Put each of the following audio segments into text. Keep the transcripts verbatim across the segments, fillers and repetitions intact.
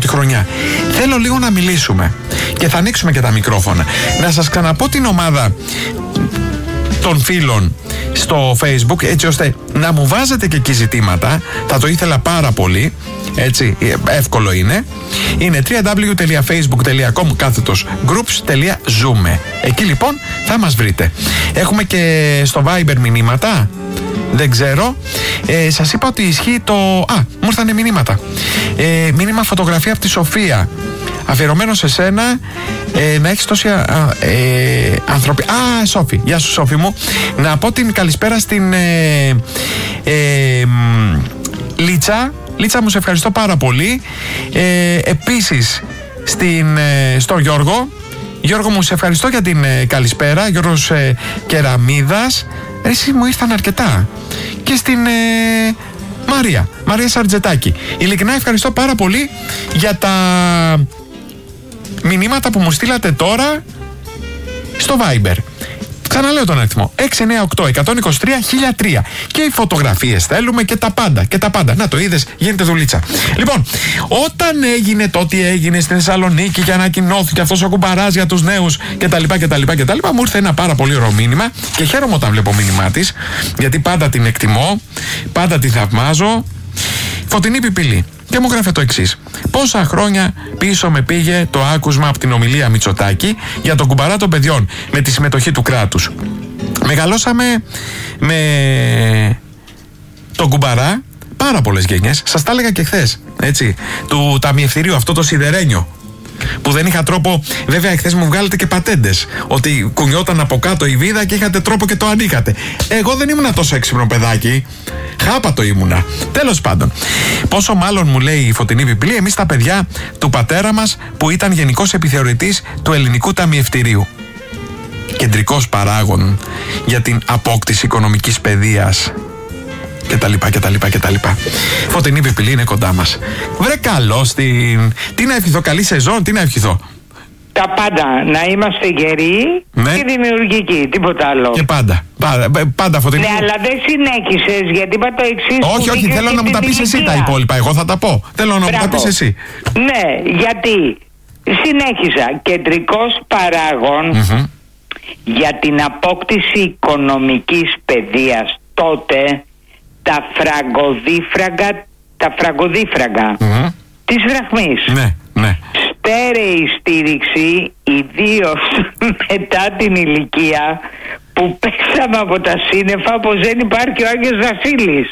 πρώτη χρονιά. Θέλω λίγο να μιλήσουμε και θα ανοίξουμε και τα μικρόφωνα. Να σας ξαναπώ την ομάδα των φίλων στο Facebook, έτσι ώστε να μου βάζετε και εκεί ζητήματα. Θα το ήθελα πάρα πολύ. Έτσι, εύκολο είναι. Είναι double-u double-u double-u τελεία facebook τελεία com κάθετος groups τελεία zoom. Εκεί λοιπόν θα μας βρείτε. Έχουμε και στο Viber μηνύματα. Δεν ξέρω. Ε, σας είπα ότι ισχύει το... Α, μου ήρθανε μηνύματα. Ε, μήνυμα φωτογραφία από τη Σοφία. Αφιερωμένο σε σένα, ε, να έχεις τόση α, ε, ανθρωπι... Α, Σόφη, γεια σου Σόφη μου. Να πω την καλησπέρα στην ε, ε, Λίτσα. Λίτσα μου, σε ευχαριστώ πάρα πολύ. Ε, επίσης στην, ε, στο Γιώργο. Γιώργο μου, σε ευχαριστώ για την ε, καλησπέρα. Γιώργος ε, Κεραμίδας. Εσύ μου ήρθαν αρκετά. Και στην ε, Μαρία, Μαρία Σαρτζετάκη. Ειλικρινά ευχαριστώ πάρα πολύ για τα μηνύματα που μου στείλατε τώρα στο Viber. Ξαναλέω τον αριθμό έξι εννιά οκτώ ένα δύο τρία χίλια τρία. Και οι φωτογραφίες θέλουμε και τα πάντα. Και τα πάντα. Να το είδες, γίνεται δουλίτσα. Λοιπόν, όταν έγινε το ότι έγινε στην Θεσσαλονίκη και ανακοινώθηκε αυτός ο κουμπαράς για τους νέους κτλ. κτλ, κτλ μου ήρθε ένα πάρα πολύ ωραίο μήνυμα και χαίρομαι όταν βλέπω μήνυμά της, γιατί πάντα την εκτιμώ, πάντα την θαυμάζω. Φωτεινή Πιπηλή. Και μου γράφε το εξής. Πόσα χρόνια πίσω με πήγε το άκουσμα από την ομιλία Μητσοτάκη για τον κουμπαρά των παιδιών με τη συμμετοχή του κράτους. Μεγαλώσαμε με τον κουμπαρά πάρα πολλές γενιές. Σας τα έλεγα και χθες, έτσι, του ταμιευτηρίου, αυτό το σιδερένιο, που δεν είχα τρόπο. Βέβαια, εχθές μου βγάλετε και πατέντες ότι κουνιόταν από κάτω η βίδα και είχατε τρόπο και το ανοίγατε. Εγώ δεν ήμουνα τόσο έξυπνο παιδάκι. Χάπατο ήμουνα. Τέλος πάντων. Πόσο μάλλον, μου λέει η Φωτεινή Πιπηλή, εμείς τα παιδιά του πατέρα μας που ήταν γενικός επιθεωρητής του Ελληνικού Ταμιευτηρίου. Κεντρικός παράγων για την απόκτηση οικονομικής παιδείας. Και τα λοιπά και τα λοιπά και τα λοιπά. Φωτεινή Πιπηλή είναι κοντά μας. Βρε καλώς την... Τι να ευχηθώ, καλή σεζόν, τι να ευχηθώ. Τα πάντα, να είμαστε γεροί, ναι, και δημιουργικοί, τίποτα άλλο. Και πάντα, πάντα, πάντα Φωτεινή. Ναι, αλλά δεν συνέχισες, γιατί είπα το εξής. Όχι, όχι, θέλω να μου τα πεις εσύ τα υπόλοιπα, εγώ θα τα πω. Θέλω να Μπράβο. μου τα πεις εσύ. Ναι, γιατί συνέχισα. Κεντρικός παράγων mm-hmm. για την απόκτηση οικονομικής παιδείας τότε, τα φραγκοδίφραγκα, τα φραγκοδίφραγκα mm-hmm. της δραχμής. Ναι, ναι. Στέρεη στήριξη, ιδίως μετά την ηλικία που πέσαμε από τα σύννεφα πως δεν υπάρχει ο Άγιος Βασίλης.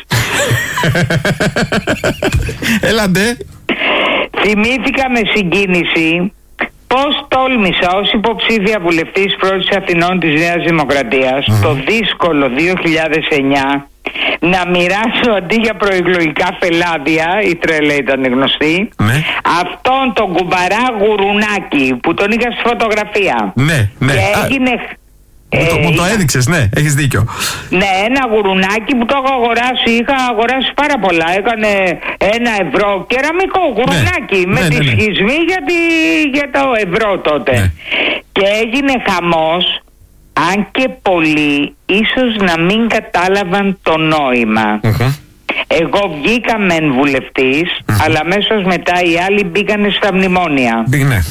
Έλαντε. Θυμήθηκα με συγκίνηση πώς τόλμησα ως υποψήφια βουλευτής πρώτης Αθηνών της Νέας Δημοκρατίας mm. το δύσκολο δύο χιλιάδες εννιά να μοιράσω αντί για προεκλογικά φελάδια, η τρέλα ήταν γνωστή, ναι, αυτόν τον κουμπαρά Γουρουνάκη που τον είχα στη φωτογραφία. Ναι, ναι. Και έγινε... Μου το, ε, μου το έδειξες, ναι, έχεις δίκιο. Ναι, ένα γουρουνάκι που το έχω αγοράσει, είχα αγοράσει πάρα πολλά. Έκανε ένα ευρώ, κεραμικό γουρουνάκι, ναι, με ναι, τη ναι, ναι. σχισμή για, τη, για το ευρώ τότε. Ναι. Και έγινε χαμός, αν και πολλοί ίσως να μην κατάλαβαν το νόημα. Uh-huh. Εγώ βγήκα μεν βουλευτής, uh-huh. αλλά αμέσως μετά οι άλλοι μπήκανε στα μνημόνια. Ναι. ναι.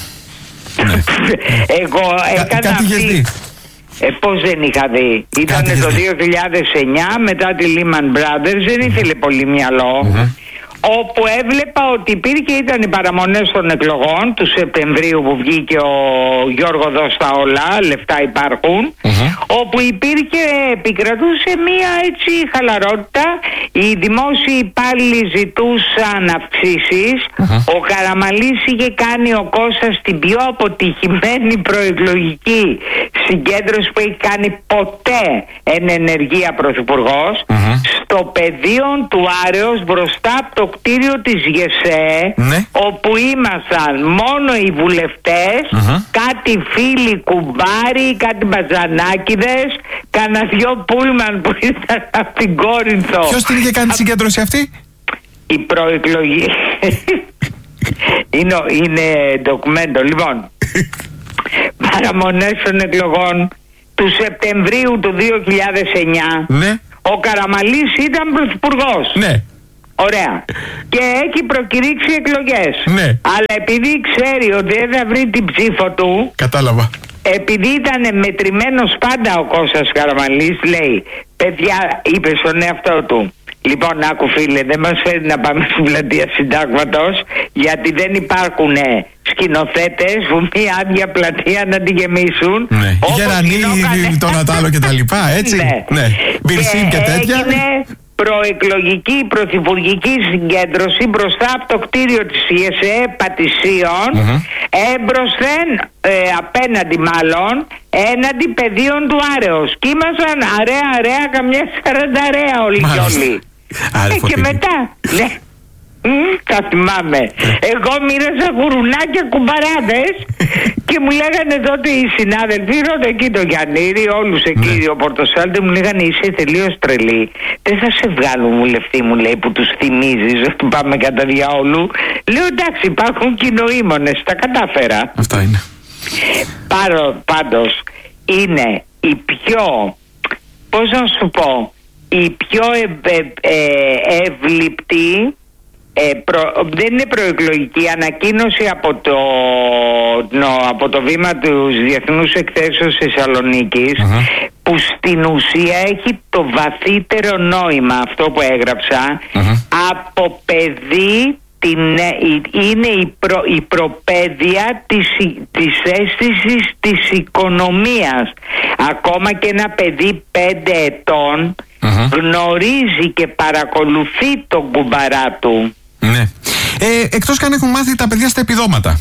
Εγώ έκανα Κα, αυτή... Ε, πώς δεν είχα δει. Ήταν το δύο χιλιάδες εννιά, μετά τη Lehman Brothers, δεν ήθελε πολύ μυαλό. Mm-hmm. Όπου έβλεπα ότι υπήρχε, ήταν οι παραμονές των εκλογών του Σεπτεμβρίου που βγήκε ο Γιώργο Δώστα όλα, λεφτά υπάρχουν, mm-hmm. όπου υπήρχε, επικρατούσε μία έτσι χαλαρότητα, οι δημόσιοι υπάλληλοι ζητούσαν αυξήσεις, mm-hmm. ο Καραμαλής είχε κάνει ο Κώστας την πιο αποτυχημένη προεκλογική συγκέντρωση που έχει κάνει ποτέ εν ενεργεία πρωθυπουργός, mm-hmm. στο πεδίο του Άρεως μπροστά από το κτίριο της ΓΕΣΕ, ναι. όπου ήμασταν μόνο οι βουλευτές, uh-huh. κάτι φίλοι κουμπάροι, κάτι μπαζανάκηδες, κάνα δυο πούλμαν που ήρθαν από την Κόρινθο. Ποιος την είχε κάνει τη συγκέντρωση αυτή? Η προεκλογή. είναι, είναι ντοκουμέντο. Λοιπόν, παραμονές των εκλογών του Σεπτεμβρίου του δύο χιλιάδες εννιά, ναι. ο Καραμαλής ήταν πρωθυπουργός. Ναι. Ωραία. Και έχει προκηρύξει εκλογές. Ναι. Αλλά επειδή ξέρει ότι δεν θα βρει την ψήφο του. Κατάλαβα. Επειδή ήταν μετρημένος πάντα ο Κώστας Καραμανλής, λέει, παιδιά, είπε στον εαυτό του, λοιπόν, άκου φίλε, δεν μας φέρει να πάμε στην πλατεία Συντάγματος, γιατί δεν υπάρχουν σκηνοθέτες που μια άδεια πλατεία να τη γεμίσουν. Ναι. Γερανή, τον Ατάλο και τα λοιπά, έτσι. Ναι. Ναι. Μπυρσίν και, και τέτοια. Έγινε προεκλογική πρωθυπουργική συγκέντρωση μπροστά από το κτίριο της ΙΕΣΕ Πατησίων, mm-hmm. έμπροσθεν, ε, απέναντι μάλλον, έναντι πεδίων του Άρεως. Και ήμασταν αρέα αρέα καμιά σαρανταρέα όλοι και όλοι. Ε, και μετά, ναι. Θα θυμάμαι. Εγώ μοίρασα γουρουνάκια κουμπαράδες και μου λέγανε τότε οι συνάδελφοι, ρώτα εκεί το Γιαννήρη, όλους εκεί, ο Πορτοσάλτη, μου λέγανε είσαι τελείως τρελή. Δεν θα σε βγάλουν βουλευτή, μου λέει, που τους θυμίζεις ότι πάμε κατά διαόλου. Λέω εντάξει, υπάρχουν κοινοήμονες, τα κατάφερα. Αυτά είναι. Πάρο, πάντως είναι η πιο, πώς να σου πω, η πιο ε, ε, ε, εύληπτη. Ε, προ, δεν είναι προεκλογική ανακοίνωση από το, νο, από το βήμα του Διεθνούς Εκθέσεως Θεσσαλονίκης, uh-huh. που στην ουσία έχει το βαθύτερο νόημα αυτό που έγραψα, uh-huh. από παιδί την, είναι η, προ, η προπαίδεια της, της αίσθησης της οικονομίας. Ακόμα και ένα παιδί πέντε ετών uh-huh. γνωρίζει και παρακολουθεί τον κουμπαρά του. Ναι. Ε, εκτός και αν έχουν μάθει τα παιδιά στα επιδόματα.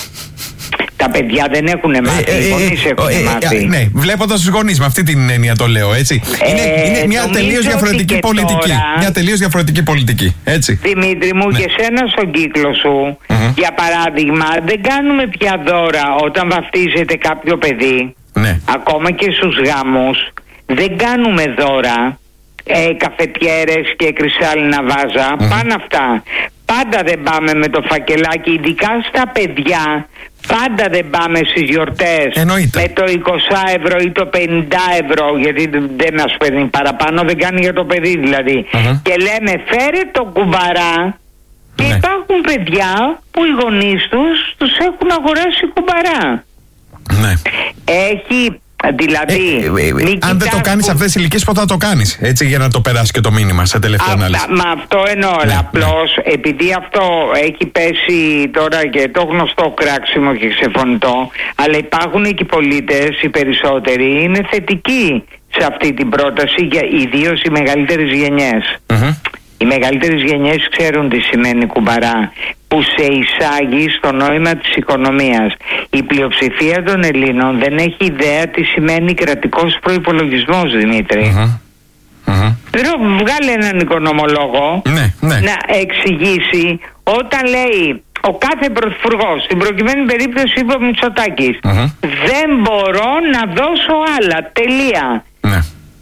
Τα παιδιά δεν έχουν μάθει, ε, ε, οι γονείς έχουν ε, ε, μάθει. Ε, ναι, βλέποντας τους γονείς, με αυτή την έννοια το λέω, έτσι. Ε, είναι, είναι μια τελείως διαφορετική πολιτική. Τώρα, μια τελείως διαφορετική πολιτική, έτσι. Δημήτρη μου, ναι. και σένα στον κύκλο σου, mm-hmm. για παράδειγμα, δεν κάνουμε πια δώρα όταν βαφτίζεται κάποιο παιδί. Ναι. Ακόμα και στους γάμους, δεν κάνουμε δώρα. Ε, καφετιέρες και κρυσάλινα βάζα, mm-hmm. πάνω αυτά. Πάντα δεν πάμε με το φακελάκι, ειδικά στα παιδιά. Πάντα δεν πάμε στις γιορτές Εννοείται. με το είκοσι ευρώ ή το πενήντα ευρώ, γιατί δεν μας παίρνει παραπάνω, δεν κάνει για το παιδί δηλαδή. Mm-hmm. Και λέμε φέρε το κουμπαρά. Και ναι. υπάρχουν παιδιά που οι γονείς τους τους έχουν αγοράσει κουμπαρά. Ναι. Έχει... Δηλαδή, ε, ε, ε, αν δεν το κάνεις σε αυτές τις ηλικίες, πότε θα το κάνεις, έτσι, για να το περάσει και το μήνυμα σε τελευταία ανάλυση. Μα αυτό εννοώ, ναι, απλώς ναι. επειδή αυτό έχει πέσει τώρα και το γνωστό κράξιμο και ξεφωνητό, αλλά υπάρχουν και οι πολίτες, οι περισσότεροι είναι θετικοί σε αυτή την πρόταση, για ιδίως οι μεγαλύτερες γενιές. Mm-hmm. Οι μεγαλύτερες γενιές ξέρουν τι σημαίνει κουμπαρά, που σε εισάγει στο νόημα της οικονομίας. Η πλειοψηφία των Ελλήνων δεν έχει ιδέα τι σημαίνει κρατικός προϋπολογισμός, Δημήτρη. Uh-huh. Uh-huh. Pero βγάλε έναν οικονομολόγο ναι, ναι. να εξηγήσει όταν λέει ο κάθε πρωθυπουργός, στην προκειμένη περίπτωση είπε ο Μητσοτάκης, uh-huh. δεν μπορώ να δώσω άλλα, τελεία. Ναι.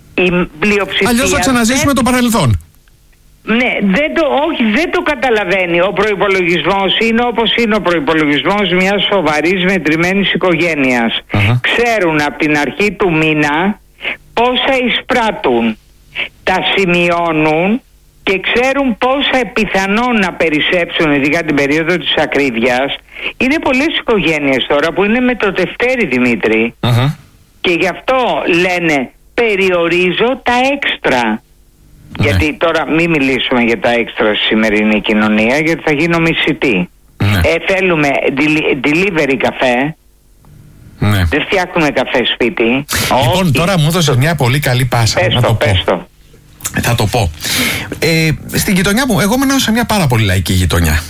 Η πλειοψηφία... Αλλιώς θα ξαναζήσουμε δεν... το παρελθόν. Ναι, δεν το, όχι, δεν το καταλαβαίνει. Ο προϋπολογισμός είναι όπως είναι ο προϋπολογισμός μιας σοβαρής μετρημένης οικογένειας. Uh-huh. Ξέρουν από την αρχή του μήνα πόσα εισπράττουν, τα σημειώνουν και ξέρουν πόσα πιθανόν να περισσέψουν, ειδικά την περίοδο της ακρίβειας. Είναι πολλές οικογένειες τώρα που είναι με το τευτέρι, Δημήτρη. Uh-huh. Και γι' αυτό λένε περιορίζω τα έξτρα. Ναι. Γιατί τώρα μην μιλήσουμε για τα έξτρα στη σημερινή κοινωνία, γιατί θα γίνω μισητή. Ναι. Ε, θέλουμε delivery καφέ. Ναι. Δεν φτιάχνουμε καφέ σπίτι. Λοιπόν, όχι. Τώρα μου έδωσε μια πολύ καλή πάσα. Πες να το, το πες πω. το. Θα το πω. Ε, στην γειτονιά μου, εγώ μένω σε μια πάρα πολύ λαϊκή γειτονιά.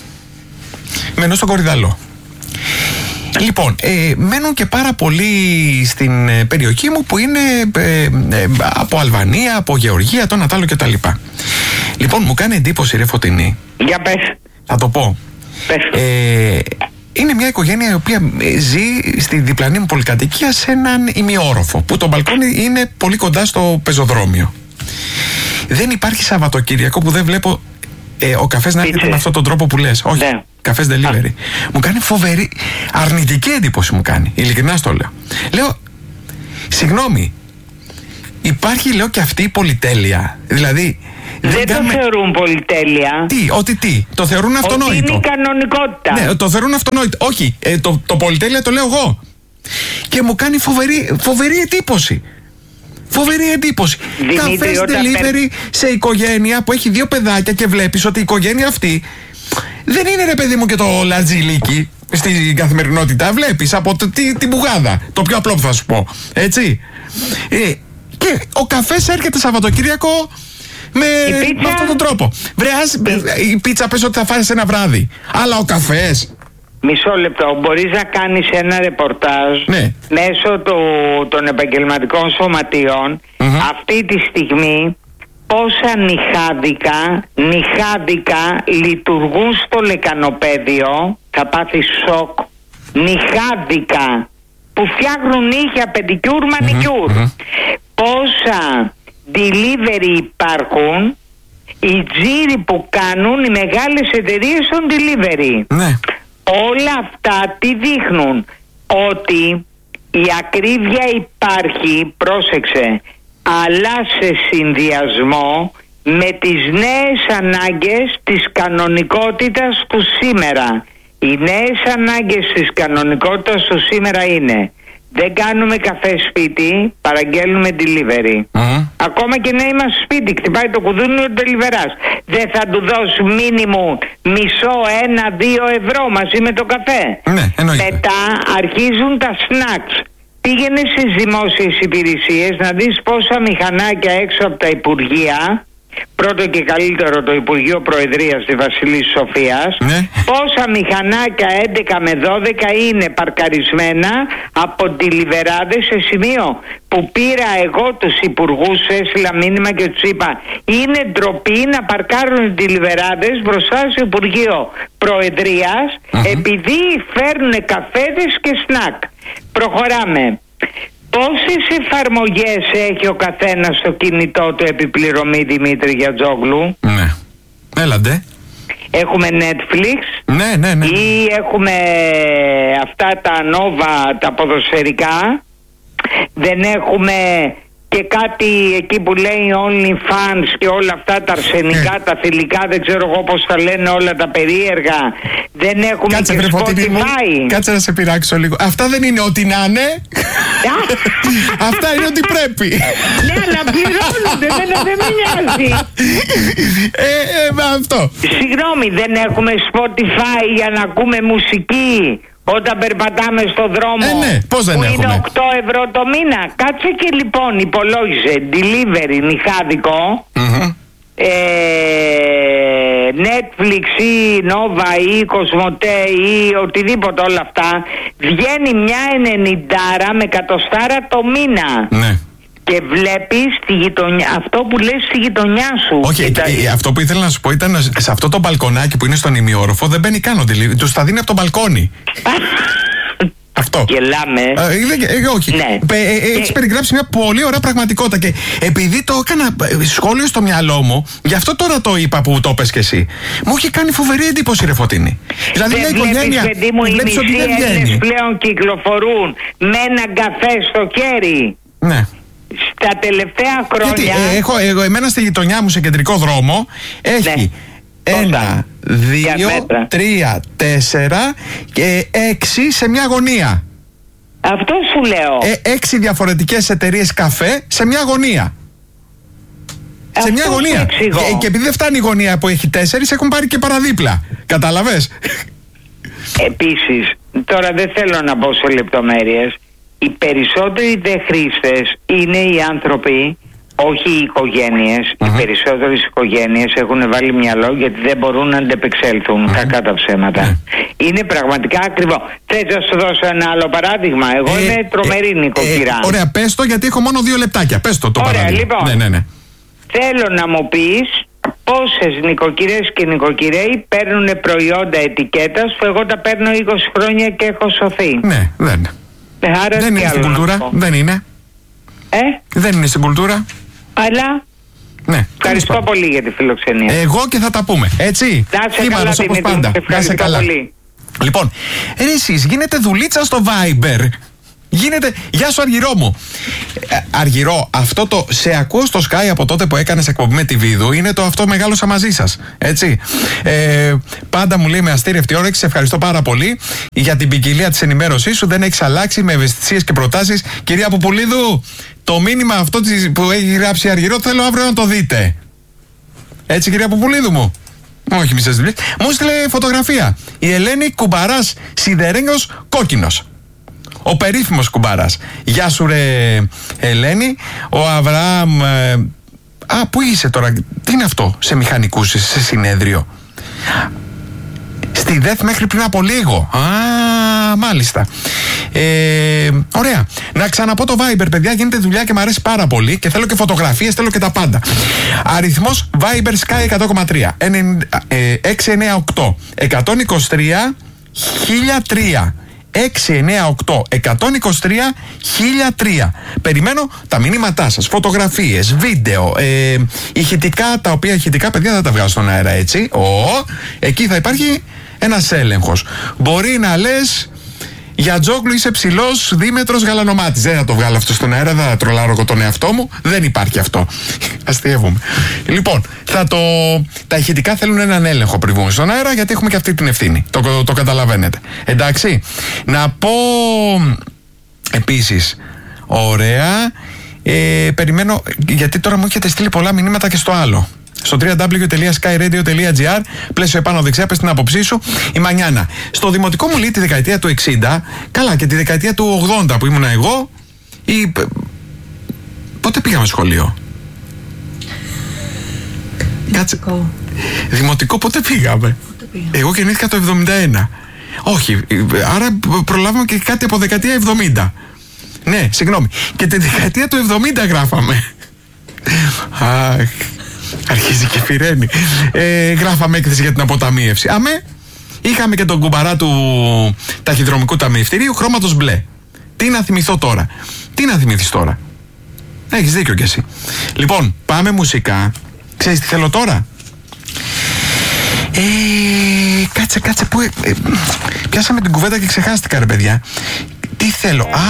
Μένω στον Κορυδαλό. Λοιπόν, ε, μένουν και πάρα πολλοί στην ε, περιοχή μου που είναι ε, ε, από Αλβανία, από Γεωργία, τον Ατάλο και τα λοιπά. Λοιπόν, μου κάνει εντύπωση, ρε Φωτεινή. Για πες. Θα το πω. Πες. Ε, είναι μια οικογένεια η οποία ζει στη διπλανή μου πολυκατοικία σε έναν ημιόροφο, που το μπαλκόνι είναι πολύ κοντά στο πεζοδρόμιο. Δεν υπάρχει Σαββατοκύριακο που δεν βλέπω ε, ο καφές να έρχεται με αυτόν τον τρόπο που λες. Όχι. Ναι. Καφές delivery. Α. Μου κάνει φοβερή, αρνητική εντύπωση μου κάνει. Ειλικρινά στο λέω. Λέω, συγγνώμη, υπάρχει, λέω, και αυτή η πολυτέλεια. Δηλαδή. Δεν, δεν το κάμε... θεωρούν πολυτέλεια. Τι, ότι τι, το θεωρούν αυτονόητο. Ότι είναι η κανονικότητα. Ναι, το θεωρούν αυτονόητο. Όχι, ε, το, το πολυτέλεια το λέω εγώ. Και μου κάνει φοβερή, φοβερή εντύπωση. Φοβερή εντύπωση. Καφές delivery πε... σε οικογένεια που έχει δύο παιδάκια και βλέπεις ότι η οικογένεια αυτή δεν είναι, ρε παιδί μου, και το λατζιλίκι στην καθημερινότητα. Βλέπεις από το, τη, την μπουγάδα. Το πιο απλό που θα σου πω. Έτσι. Ε, και ο καφές έρχεται Σαββατοκύριακο με, με αυτόν τον τρόπο. Βρεάς, η πίτσα πες ότι θα φάεις ένα βράδυ. Αλλά ο καφές. Μισό λεπτό. Μπορείς να κάνεις ένα ρεπορτάζ, ναι, μέσω του, των επαγγελματικών σωματείων, mm-hmm, αυτή τη στιγμή πόσα νυχάδικα, νυχάδικα λειτουργούν στο λεκανοπέδιο. Θα πάθεις σοκ. Νυχάδικα που φτιάχνουν νύχια, πεντικιούρ, μανικιούρ. Mm-hmm. Πόσα delivery υπάρχουν, οι τζίροι που κάνουν οι μεγάλες εταιρείες των delivery. Ναι. Όλα αυτά τι δείχνουν? Ότι η ακρίβεια υπάρχει, πρόσεξε, αλλά σε συνδυασμό με τις νέες ανάγκες της κανονικότητας του σήμερα. Οι νέες ανάγκες της κανονικότητας του σήμερα είναι: δεν κάνουμε καφέ σπίτι, παραγγέλνουμε delivery. Mm-hmm. Ακόμα και να είμαστε σπίτι, χτυπάει το κουδούνι ο deliverás. Δεν θα του δώσει μίνιμου μισό, ένα, δύο ευρώ μαζί με το καφέ. Ναι, εννοείται. Μετά αρχίζουν τα snacks. Πήγαινε στις δημόσιες υπηρεσίες να δεις πόσα μηχανάκια έξω από τα υπουργεία. Πρώτο και καλύτερο το Υπουργείο Προεδρίας στη Βασιλής Σοφίας. Ναι. Πόσα μηχανάκια έντεκα με δώδεκα είναι παρκαρισμένα από ντιλιβεράδες, σε σημείο που πήρα εγώ τους υπουργούς, έστειλα μήνυμα και τους είπα: είναι ντροπή να παρκάρουν οι ντιλιβεράδες μπροστά στο Υπουργείο Προεδρίας, uh-huh, επειδή φέρνουν καφέδες και σνακ. Προχωράμε. Πόσες εφαρμογές έχει ο καθένας στο κινητό του επιπληρωμή, Δημήτρη Γιατζόγλου? Ναι. Έλαντε. Έχουμε Netflix. Ναι, ναι, ναι. Ή έχουμε αυτά τα Nova, τα ποδοσφαιρικά. Δεν έχουμε και κάτι εκεί που λέει OnlyFans και όλα αυτά τα αρσενικά, ε. τα θηλυκά, δεν ξέρω εγώ πώς τα λένε, όλα τα περίεργα. Δεν έχουμε. Κάτσε, και Spotify. Μου, κάτσε να σε πειράξω λίγο. Αυτά δεν είναι ό,τι να είναι. Αυτά είναι ό,τι πρέπει. Ναι, αλλά πληρώνονται, δεν, δεν με νοιάζει. Ε, ε, αυτό. Συγγνώμη, δεν έχουμε Spotify για να ακούμε μουσική όταν περπατάμε στο δρόμο? Ε, ναι, πώς δεν που έχουμε? Είναι οκτώ ευρώ το μήνα. Κάτσε και λοιπόν υπολόγιζε delivery νυχάδικο, mm-hmm, ε, Netflix ή Nova ή Κοσμοτέ ή οτιδήποτε, όλα αυτά. Βγαίνει μια ενενηντάρα με κατοστάρα το μήνα. Ναι. Και βλέπεις τη γειτονιά, αυτό που λες στη γειτονιά σου. Όχι, τα... ε, αυτό που ήθελα να σου πω ήταν σε αυτό το μπαλκονάκι που είναι στον ημιόροφο δεν μπαίνει καν ο delivery, τους τα δίνει από το μπαλκόνι. Αυτό. Γελάμε. Ε, ε, όχι. Ναι. Ε, ε, ε, έχεις περιγράψει μια πολύ ωραία πραγματικότητα και επειδή το έκανα σχόλιο στο μυαλό μου, γι' αυτό τώρα το είπα που το πες και εσύ, μου είχε κάνει φοβερή εντύπωση, ρε Φωτίνη. Δηλαδή μια οικογένεια. Παιδί μου, οι μισοί Έλληνες πλέον κυκλοφορούν με έναν καφέ στο χέρι. Ναι. Στα τελευταία χρόνια. Γιατί, ε, έχω, εγώ, εμένα στη γειτονιά μου σε κεντρικό δρόμο έχει ναι. ένα, δύο, τρία, τέσσερα και έξι σε μια γωνία. Αυτό σου λέω. Ε, έξι διαφορετικές εταιρείες καφέ σε μια γωνία. Αυτό σε μια γωνία. Και, και επειδή δεν φτάνει η γωνία που έχει τέσσερις, έχουν πάρει και παραδίπλα. Κατάλαβες? Επίσης, τώρα δεν θέλω να μπω σε λεπτομέρειες. Οι περισσότεροι δε χρήστες είναι οι άνθρωποι, όχι οι οικογένειες. Uh-huh. Οι περισσότερες οικογένειες έχουν βάλει μυαλό γιατί δεν μπορούν να αντεπεξέλθουν, uh-huh, κακά τα ψέματα. Uh-huh. Είναι πραγματικά ακριβό. Θες να σου δώσω ένα άλλο παράδειγμα? Εγώ ε, είμαι τρομερή ε, νοικοκυρά. Ε, ωραία, πες το γιατί έχω μόνο δύο λεπτάκια. Πες το το ωραία, παράδειγμα. Λοιπόν, ναι, ναι, ναι. θέλω να μου πεις πόσες νοικοκυρές και νοικοκυρέοι παίρνουν προϊόντα ετικέτας που εγώ τα παίρνω είκοσι χρόνια και έχω σωθεί. Ναι, δεν. Άρα δεν είναι στην κουλτούρα, δεν είναι. Ε? Δεν είναι στην κουλτούρα. Αλλά. Ναι. Ευχαριστώ πολύ για τη φιλοξενία. Εγώ και θα τα πούμε, έτσι. Να σε καλά, Δημήτρη, πάντα. ευχαριστώ καλά. πολύ. Λοιπόν, εσείς γίνεται δουλίτσα στο Viber. Γίνεται. Γεια σου, Αργυρό μου. Ε, Αργυρό, αυτό το σε ακούω στο Sky από τότε που έκανες εκπομπή με τη Βίδου είναι το αυτό μεγάλωσα μαζί σας. Έτσι. Ε, πάντα μου λέει με αστήρευτη όρεξη, σε ευχαριστώ πάρα πολύ για την ποικιλία της ενημέρωσής σου. Δεν έχεις αλλάξει με ευαισθησίες και προτάσεις. Κυρία Πουπουλίδου, το μήνυμα αυτό που έχει γράψει η Αργυρό θέλω αύριο να το δείτε. Έτσι, κυρία Πουπουλίδου μου. Όχι, μη σας δει. Μου στείλε φωτογραφία. Η Ελένη κουμπαράς σιδερένιος κόκκινος. Ο περίφημος κουμπάρας. Γεια σου ρε Ελένη. Ο Αβραάμ. Ε, α, πού είσαι τώρα? Τι είναι αυτό? Σε μηχανικούς, σε συνέδριο? Στη ΔΕΘ μέχρι πριν από λίγο. Α, μάλιστα. Ε, ωραία. Να ξαναπώ το Viber, παιδιά, γίνεται δουλειά και μου αρέσει πάρα πολύ και θέλω και φωτογραφίες, θέλω και τα πάντα. Αριθμός Viber Sky εκατό κόμμα τρία έξι εννιά οκτώ εκατόν είκοσι τρία χίλια τρία έξι εννιά οκτώ εκατόν είκοσι τρία χίλια τρία. Περιμένω τα μηνύματά σας, φωτογραφίες, βίντεο, ε, ηχητικά, τα οποία ηχητικά, παιδιά, δεν τα βγάζω στον αέρα, έτσι. Ο, εκεί θα υπάρχει ένας έλεγχος. Μπορεί να λες για Τζόγλου είσαι ψηλός δίμετρος γαλανομάτης. Δεν θα το βγάλω αυτό στον αέρα, θα τρολάρω εγώ τον εαυτό μου. Δεν υπάρχει αυτό. Αστειεύομαι. Λοιπόν, θα το... τα ηχητικά θέλουν έναν έλεγχο πριν βγούμε στον αέρα, γιατί έχουμε και αυτή την ευθύνη. Το, το, το καταλαβαίνετε. Εντάξει. Να πω επίσης, ωραία. Ε, περιμένω, γιατί τώρα μου έχετε στείλει πολλά μηνύματα και στο άλλο. Στο double-u double-u double-u τελεία sky radio τελεία gr, πλαίσιο επάνω δεξιά, πες την άποψή σου. Η Μανιάνα. Στο δημοτικό μου λέει τη δεκαετία του εξήντα, καλά, και τη δεκαετία του ογδόντα που ήμουν εγώ, ή... πότε πήγαμε σχολείο? Κάτσε. Δημοτικό πότε πήγαμε? Πότε πήγαμε? Εγώ γεννήθηκα το εβδομήντα ένα. Όχι, άρα προλάβαμε και κάτι από δεκαετία εβδομήντα. Ναι, συγγνώμη. Και τη δεκαετία του εβδομήντα γράφαμε. Αχ. Αρχίζει και φυρένει. Ε, γράφαμε έκθεση για την αποταμίευση. Αμέ, είχαμε και τον κουμπαρά του ταχυδρομικού ταμιευτηρίου χρώματος μπλε. Τι να θυμηθώ τώρα? Τι να θυμηθείς τώρα? Έχεις δίκιο κι εσύ. Λοιπόν, πάμε μουσικά. Ξέρεις τι θέλω τώρα? Ε, κάτσε, κάτσε, που, ε, ε, πιάσαμε την κουβέντα και ξεχάστηκα, ρε παιδιά. Τι θέλω? Α...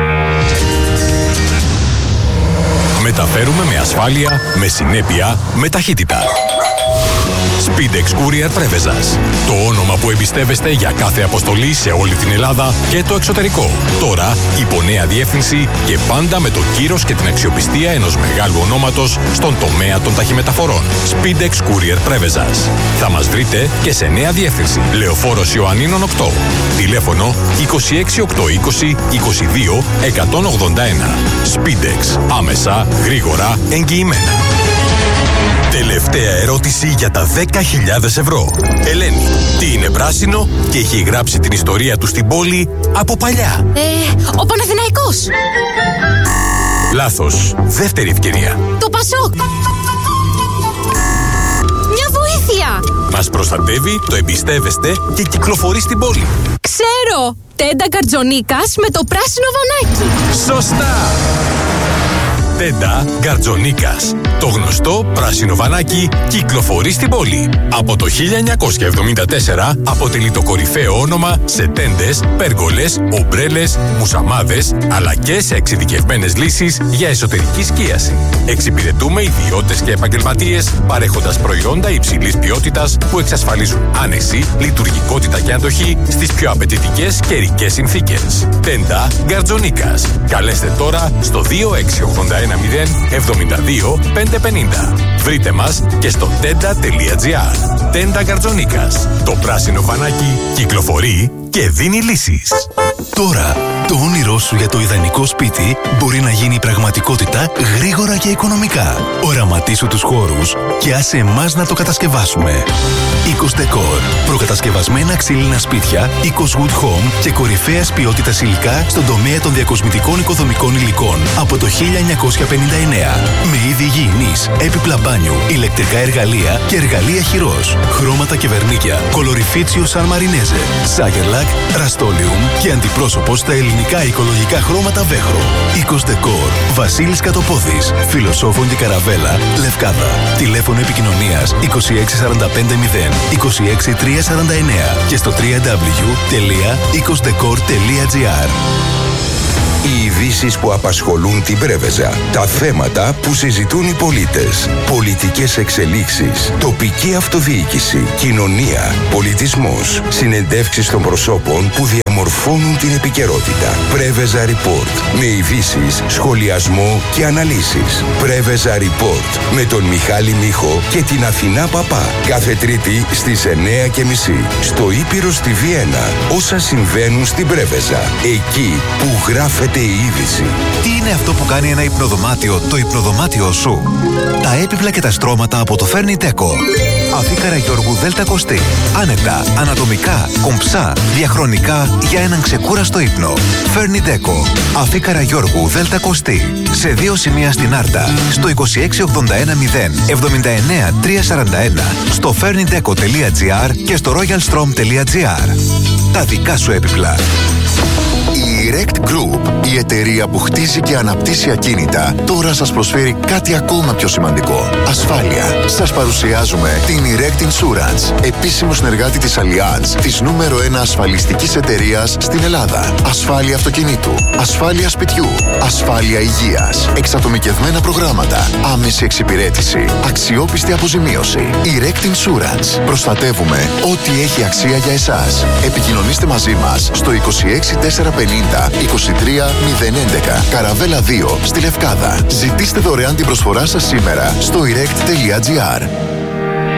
Μεταφέρουμε με ασφάλεια, με συνέπεια, με ταχύτητα. Speedex Courier Πρέβεζας. Το όνομα που εμπιστεύεστε για κάθε αποστολή σε όλη την Ελλάδα και το εξωτερικό. Τώρα υπό νέα διεύθυνση και πάντα με το κύρος και την αξιοπιστία ενός μεγάλου ονόματος στον τομέα των ταχυμεταφορών. Speedex Courier Πρέβεζας. Θα μας βρείτε και σε νέα διεύθυνση. Λεωφόρος Ιωαννίνων οκτώ. Τηλέφωνο είκοσι έξι οκτακόσια είκοσι είκοσι δύο εκατόν ογδόντα ένα. Speedex. Άμεσα, γρήγορα, εγγυημένα. Τελευταία ερώτηση για τα δέκα χιλιάδες ευρώ. Ελένη, τι είναι πράσινο και έχει γράψει την ιστορία του στην πόλη από παλιά? Ε, ο Παναθηναϊκός. Λάθος. Δεύτερη ευκαιρία. Το Πασόκ. Μια βοήθεια. Μας προστατεύει, το εμπιστεύεστε και κυκλοφορεί στην πόλη. Ξέρω. Τέντα Γκαρτζονίκας με το πράσινο βανάκι. Σωστά. Τέντα Γκαρτζονίκας. Το γνωστό πράσινο βανάκι κυκλοφορεί στην πόλη. Από το χίλια εννιακόσια εβδομήντα τέσσερα αποτελεί το κορυφαίο όνομα σε τέντες, πέργολες, ομπρέλες, μουσαμάδες, αλλά και σε εξειδικευμένες λύσεις για εσωτερική σκίαση. Εξυπηρετούμε ιδιώτες και επαγγελματίες παρέχοντας προϊόντα υψηλής ποιότητας που εξασφαλίζουν άνεση, λειτουργικότητα και αντοχή στις πιο απαιτητικές καιρικές συνθήκες. Τέντα Γκαρτζονίκας. Καλέστε τώρα στο δύο έξι ογδόντα ένα μηδέν εβδομήντα δύο πεντακόσια πενήντα. Βρείτε μας και στο τέντα τελεία gr. Τέντα Γκαρτζονίκας. Το πράσινο βανάκι κυκλοφορεί και δίνει λύσεις. Τώρα, το όνειρό σου για το ιδανικό σπίτι μπορεί να γίνει πραγματικότητα γρήγορα και οικονομικά. Οραματίσου τους χώρους και άσε εμάς να το κατασκευάσουμε. Οίκος Decor. Προκατασκευασμένα ξύλινα σπίτια, Οίκος Wood Home και κορυφαίας ποιότητας υλικά στον τομέα των διακοσμητικών οικοδομικών υλικών από το χίλια εννιακόσια πενήντα εννέα. Με είδη υγιεινής, έπιπλα μπάνιου, ηλεκτρικά εργαλεία και εργαλεία χειρός. Χρώματα και βερνίκια, κολοριφίτσιο Σαν Μαρινέζε, Σάγερλακ, Ραστόλιουμ και αντιπρόσωπο στα ελληνικά οικολογικά χρώματα Βέχρο. Οίκος Decor. Βασίλης Κατοπόδης. Φιλοσόφων και Καραβέλα, Λευκάδα. Τηλέφωνο επικοινωνίας είκοσι έξι σαράντα πέντε μηδέν είκοσι έξι τριακόσια σαράντα εννέα και στο double-u double-u double-u τελεία οίκος ντεκορ τελεία gr. Οι ειδήσεις που απασχολούν την Πρέβεζα. Τα θέματα που συζητούν οι πολίτες. Πολιτικές εξελίξεις. Τοπική αυτοδιοίκηση. Κοινωνία. Πολιτισμός. Συνεντεύξεις των προσώπων που διαμορφώνουν την επικαιρότητα. Πρέβεζα Report. Με ειδήσεις, σχολιασμό και αναλύσεις. Πρέβεζα Report. Με τον Μιχάλη Μίχο και την Αθηνά Παπά. Κάθε Τρίτη στις εννιά και μισή. Στο Ήπειρο στη Βιέννα. Όσα συμβαίνουν στην Πρέβεζα. Εκεί που γράφεται η είδηση. Τι είναι αυτό που κάνει ένα υπνοδωμάτιο το υπνοδωμάτιο σου? Τα έπιπλα και τα στρώματα από το Fernideco. Αφίκαρα Γιώργου Δέλτα Κωστή. Άνετα, ανατομικά, κομψά, διαχρονικά για έναν ξεκούραστο ύπνο. Fernideco. Αφίκαρα Γιώργου Δέλτα Κωστή. Σε δύο σημεία στην Άρτα. Στο είκοσι έξι ογδόντα ένα μηδέν εβδομήντα εννέα τριακόσια σαράντα ένα, στο fernideco τελεία gr και στο royalstrom τελεία gr. Τα δικά σου έπιπλα. Η Erect Group, η εταιρεία που χτίζει και αναπτύσσει ακίνητα, τώρα σας προσφέρει κάτι ακόμα πιο σημαντικό. Ασφάλεια. Σας παρουσιάζουμε την Erect Insurance, επίσημο συνεργάτη της Allianz, της νούμερο ένα ασφαλιστικής εταιρείας στην Ελλάδα. Ασφάλεια αυτοκινήτου, ασφάλεια σπιτιού, ασφάλεια υγείας, εξατομικευμένα προγράμματα, άμεση εξυπηρέτηση, αξιόπιστη αποζημίωση. Erect Insurance. Προστατεύουμε ό,τι έχει αξία για εσάς. Επικοινωνήστε μαζί μας στο είκοσι έξι τετρακόσια πενήντα είκοσι τρία μηδέν έντεκα Καραβέλα δύο στη Λευκάδα. Ζητήστε δωρεάν την προσφορά σας σήμερα στο erect τελεία gr.